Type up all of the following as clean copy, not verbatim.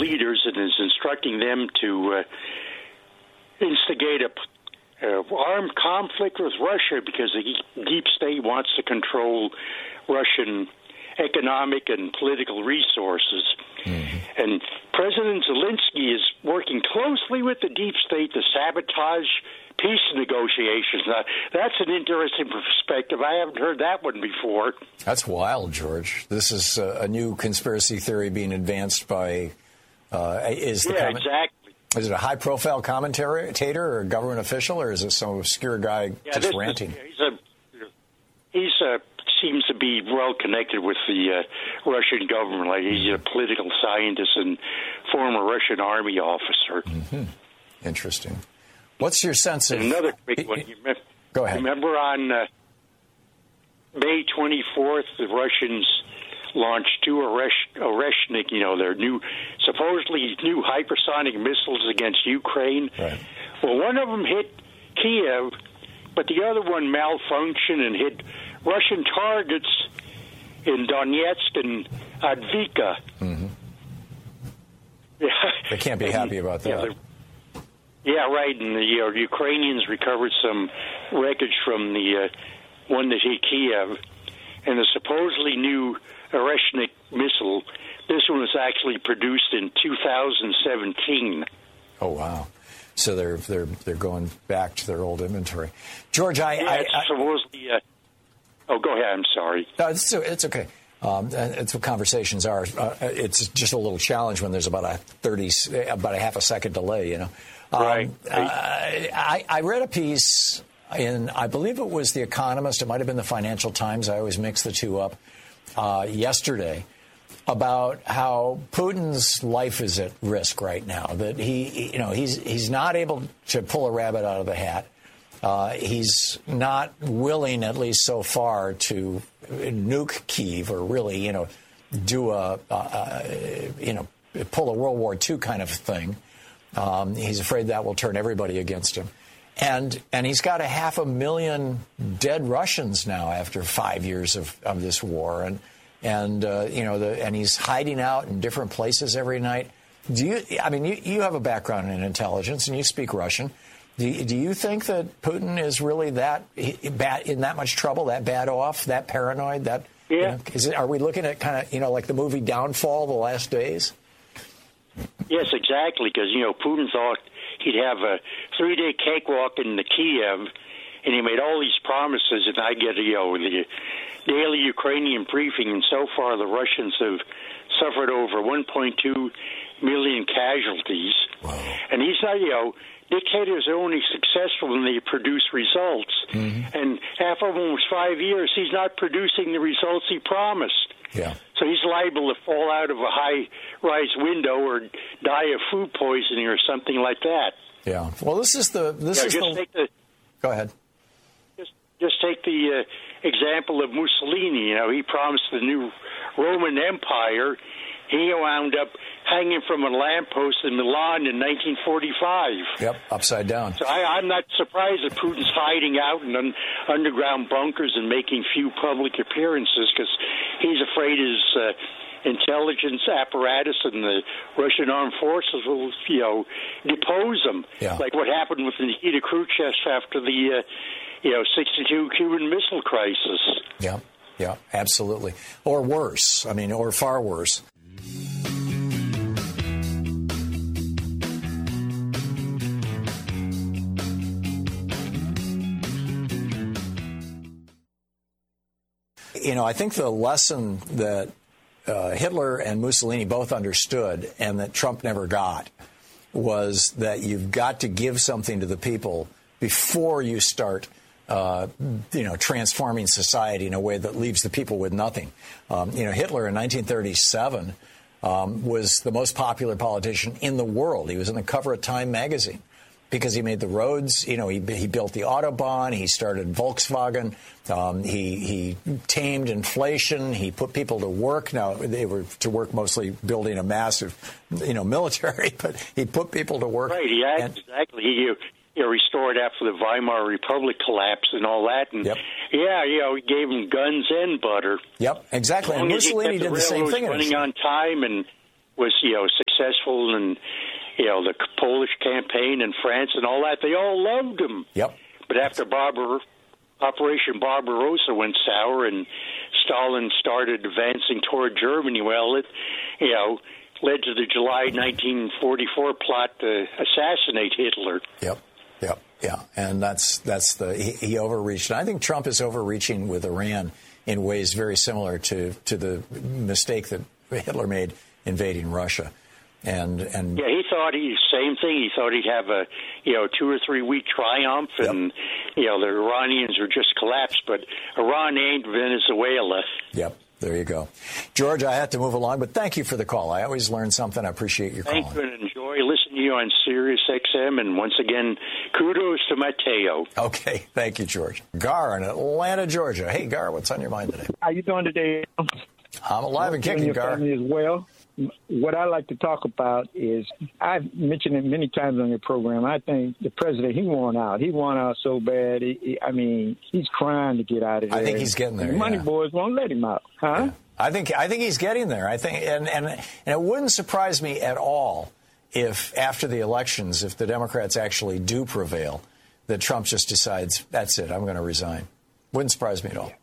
leaders and is instructing them to instigate a armed conflict with Russia because the deep state wants to control Russian economic and political resources. Mm-hmm. And President Zelensky is working closely with the deep state to sabotage peace negotiations. Now, that's an interesting perspective. I haven't heard that one before. That's wild, George. This is a new conspiracy theory being advanced by... exactly. Is it a high-profile commentator or a government official, or is it some obscure guy just ranting? He seems to be well connected with the Russian government. Like he's a political scientist and former Russian army officer. Mm-hmm. Interesting. What's your sense of... Another quick one. Go ahead. Remember on May 24th, the Russians launched two Oreshnik, their supposedly new hypersonic missiles against Ukraine. Right. Well, one of them hit Kiev, but the other one malfunctioned and hit Russian targets in Donetsk and Advika. Mm-hmm. They can't be happy about that. Yeah, right. And the Ukrainians recovered some wreckage from the one that hit Kiev, and the supposedly new Oreshnik missile. This one was actually produced in 2017. Oh wow! So they're going back to their old inventory. George, supposedly. Oh, go ahead. I'm sorry. No, it's okay. It's what conversations are. It's just a little challenge when there's about a half a second delay. Right. I read a piece in, I believe it was The Economist. It might have been the Financial Times. I always mix the two up. Yesterday, about how Putin's life is at risk right now. That he's not able to pull a rabbit out of the hat. He's not willing, at least so far, to nuke Kyiv or really, do pull a World War II kind of thing. He's afraid that will turn everybody against him. And he's got 500,000 dead Russians now after 5 years of this war. And he's hiding out in different places every night. You have a background in intelligence and you speak Russian. Do you think that Putin is really that bad, in that much trouble, that bad off, that paranoid? That are we looking at kind of like the movie Downfall, The Last Days? Yes, exactly. Because Putin thought he'd have a 3-day cakewalk in the Kiev, and he made all these promises. And I get the daily Ukrainian briefing, and so far the Russians have suffered over 1.2 million casualties. Wow. And he's not, dictators are only successful when they produce results. Mm-hmm. And after almost 5 years, he's not producing the results he promised. Yeah. So he's liable to fall out of a high-rise window or die of food poisoning or something like that. Yeah. Well, Go ahead. Just take the example of Mussolini. He promised the new Roman Empire. He wound up hanging from a lamppost in Milan in 1945. Yep, upside down. So I'm not surprised that Putin's hiding out in underground bunkers and making few public appearances because he's afraid his intelligence apparatus and the Russian armed forces will, depose him. Yeah. Like what happened with Nikita Khrushchev after the, 62 Cuban Missile Crisis. Yeah, absolutely. Or worse. Or far worse. I think the lesson that Hitler and Mussolini both understood and that Trump never got was that you've got to give something to the people before you start transforming society in a way that leaves the people with nothing. Hitler in 1937 was the most popular politician in the world. He was on the cover of Time magazine because he made the roads. He built the Autobahn. He started Volkswagen. He tamed inflation. He put people to work. Now, they were to work mostly building a massive, military, but he put people to work. Right, exactly. He restored after the Weimar Republic collapse and all that. And yep. He gave them guns and butter. Yep, exactly. And Mussolini did the same thing. Running on time and was, successful in, the Polish campaign in France and all that. They all loved him. Yep. But after Operation Barbarossa went sour and Stalin started advancing toward Germany, well, it, led to the July 1944 plot to assassinate Hitler. Yep. Yeah, and he overreached. And I think Trump is overreaching with Iran in ways very similar to the mistake that Hitler made invading Russia. And yeah, he thought same thing. He thought he'd have a 2 or 3 week triumph, and the Iranians would just collapse. But Iran ain't Venezuela. Yep. There you go. George, I had to move along, but thank you for the call. I always learn something. I appreciate your calling. Thank you, and enjoy listening to you on Sirius XM. And once again, kudos to Mateo. Okay. Thank you, George. Gar in Atlanta, Georgia. Hey, Gar, what's on your mind today? How you doing today? I'm alive and kicking, Gar. Family as well. What I like to talk about is, I've mentioned it many times on your program, I think the president, he won out. He won out so bad. He's crying to get out of there. I think he's getting there. The money boys won't let him out. Huh? Yeah. I think he's getting there. I think, and it wouldn't surprise me at all if after the elections, if the Democrats actually do prevail, that Trump just decides, that's it, I'm going to resign. Wouldn't surprise me at all.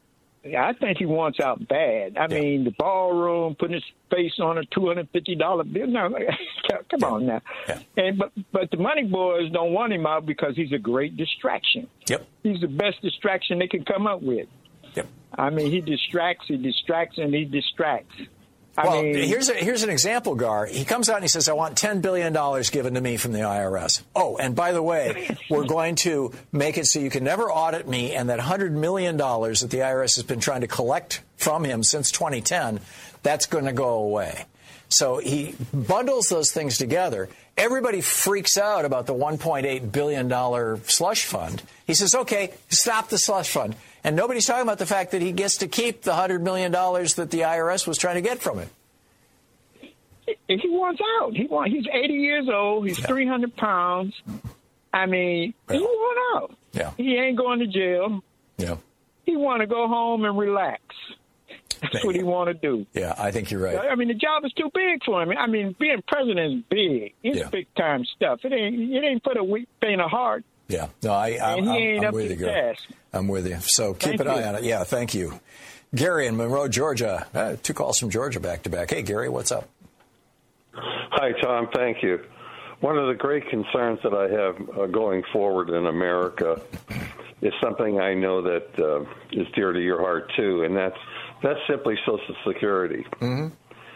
I think he wants out bad. I mean, the ballroom, putting his face on a $250 bill. No, come on now. Yeah. But the money boys don't want him out because he's a great distraction. Yep. He's the best distraction they can come up with. Yep. I mean, he distracts, and he distracts. Here's an example, Gar. He comes out and he says, I want $10 billion given to me from the IRS. Oh, and by the way, we're going to make it so you can never audit me, and that $100 million that the IRS has been trying to collect from him since 2010, that's going to go away. So he bundles those things together. Everybody freaks out about the $1.8 billion slush fund. He says, okay, stop the slush fund. And nobody's talking about the fact that he gets to keep the $100 million that the IRS was trying to get from him. He wants out. He's 80 years old. He's 300 pounds. I mean, he want out. Yeah. He ain't going to jail. Yeah. He want to go home and relax. That's what he want to do. Yeah, I think you're right. I mean, the job is too big for him. I mean, being president is big. It's big-time stuff. It ain't put a weak thing of heart. Yeah. No, I'm with you, Gary. I'm with you. So keep an eye on it. Yeah, thank you. Gary in Monroe, Georgia. 2 calls from Georgia back-to-back. Hey, Gary, what's up? Hi, Tom. Thank you. One of the great concerns that I have going forward in America is something I know that is dear to your heart, too, and that's simply Social Security. Mm-hmm.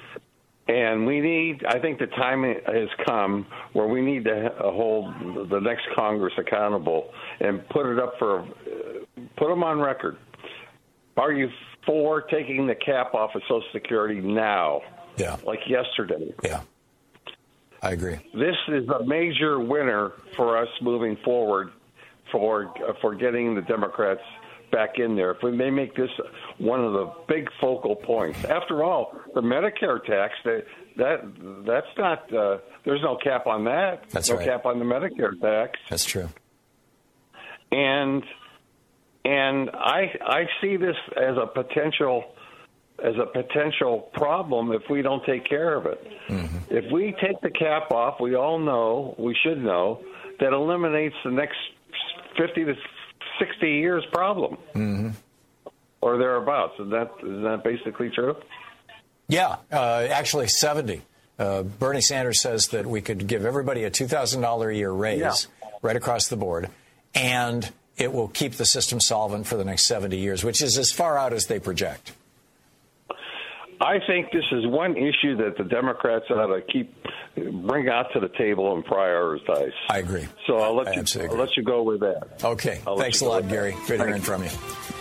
And I think the time has come where we need to hold the next Congress accountable and put them on record. Are you for taking the cap off of Social Security now? Yeah. Like yesterday? Yeah. I agree. This is a major winner for us moving forward for getting the Democrats back in there. If we may make this one of the big focal points. After all, the Medicare tax, that's not, there's no cap on that. That's no right. cap on the Medicare tax. That's true. And I see this as a potential problem if we don't take care of it. Mm-hmm. If we take the cap off, we should know, that eliminates the next 50 to 60 years problem. Mm-hmm. Or thereabouts. Is that basically true? Yeah, actually 70. Bernie Sanders says that we could give everybody a $2,000 a year raise right across the board, and it will keep the system solvent for the next 70 years, which is as far out as they project. I think this is one issue that the Democrats ought to bring out to the table and prioritize. I agree. So I'll let you go with that. Okay. Thanks a lot, Gary. Good hearing from you.